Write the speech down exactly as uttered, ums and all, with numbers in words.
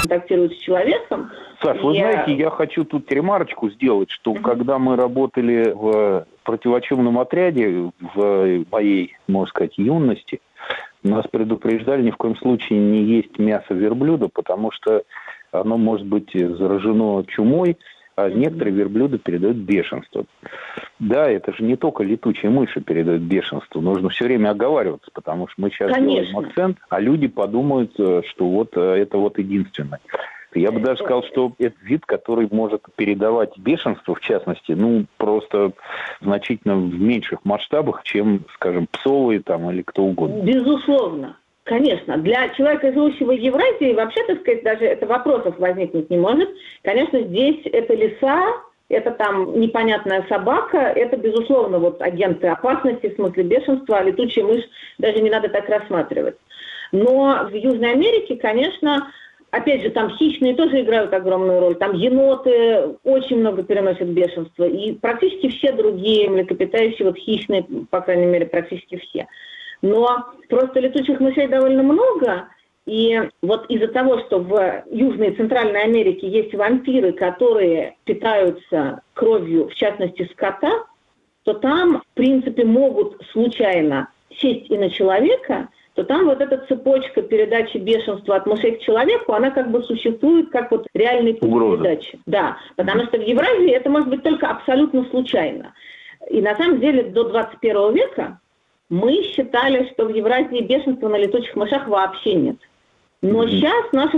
контактируют с человеком. Саш, вы и... знаете, я хочу тут ремарочку сделать, что uh-huh. когда мы работали в противочумном отряде в моей, можно сказать, юности, нас предупреждали ни в коем случае не есть мясо верблюда, потому что оно может быть заражено чумой, а некоторые верблюды передают бешенство. Да, это же не только летучие мыши передают бешенство. Нужно все время оговариваться, потому что мы сейчас Конечно. делаем акцент, а люди подумают, что вот это вот единственное. Я бы даже сказал, что это вид, который может передавать бешенство, в частности, ну, просто значительно в меньших масштабах, чем, скажем, псовые там или кто угодно. Безусловно. Конечно, для человека, живущего в Евразии, вообще, так сказать, даже это вопросов возникнуть не может. Конечно, здесь это лиса, это там непонятная собака, это, безусловно, вот агенты опасности, в смысле бешенства, а летучая мышь даже не надо так рассматривать. Но в Южной Америке, конечно, опять же, там хищные тоже играют огромную роль. Там еноты очень много переносят бешенство. И практически все другие млекопитающие, вот хищные, по крайней мере, практически все. Но просто летучих мышей довольно много, и вот из-за того, что в Южной и Центральной Америке есть вампиры, которые питаются кровью, в частности, скота, то там, в принципе, могут случайно сесть и на человека, то там вот эта цепочка передачи бешенства от мышей к человеку, она как бы существует как вот реальный путь передачи. Да, потому что в Евразии это может быть только абсолютно случайно. И на самом деле до двадцать первого века мы считали, что в Евразии бешенства на летучих мышах вообще нет. Но mm-hmm. сейчас наши